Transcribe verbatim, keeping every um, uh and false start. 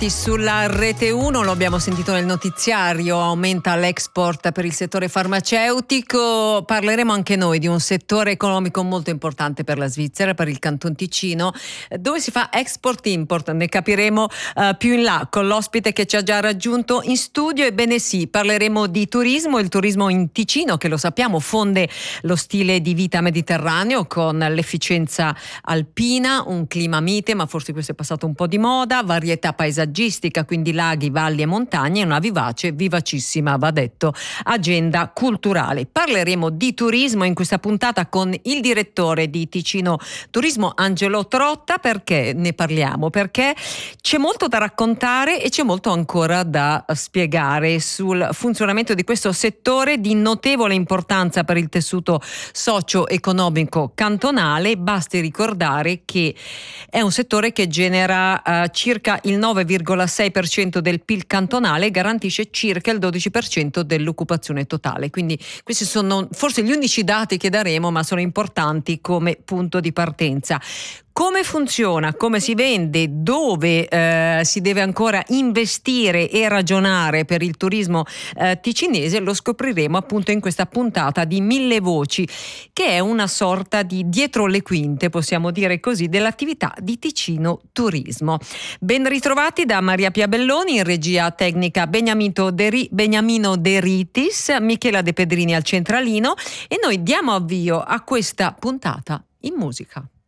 trovati sulla Rete uno, lo abbiamo sentito nel notiziario, aumenta l'export per il settore farmaceutico. Parleremo anche noi di un settore economico molto importante per la Svizzera, per il Canton Ticino, dove si fa export-import. Ne capiremo uh, più in là con l'ospite che ci ha già raggiunto in studio. Ebbene sì, parleremo di turismo, il turismo in Ticino, che lo sappiamo fonde lo stile di vita mediterraneo con l'efficienza alpina, un clima mite, ma forse questo è passato un po' di moda, varietà paesaggistica, quindi laghi, valli e montagne, e una vivace, vivacissima, va detto, agenda culturale. Parleremo di turismo in questa puntata con il direttore di Ticino Turismo, Angelo Trotta. Perché ne parliamo? Perché c'è molto da raccontare e c'è molto ancora da spiegare sul funzionamento di questo settore di notevole importanza per il tessuto socio-economico cantonale. Basti ricordare che è un settore che genera uh, circa il nove virgola sei per cento del P I L cantonale e garantisce circa il dodici per cento dell'occupazione totale. Quindi questi sono forse gli unici dati che daremo, ma sono importanti come punto di partenza. Come funziona, come si vende, dove eh, si deve ancora investire e ragionare per il turismo eh, ticinese, lo scopriremo appunto in questa puntata di Mille Voci, che è una sorta di dietro le quinte, possiamo dire così, dell'attività di Ticino Turismo. Ben ritrovati da Maria Pia Belloni, in regia tecnica Beniamino De, Ri- Beniamino De Ritis, Michela De Pedrini al centralino, e noi diamo avvio a questa puntata in musica.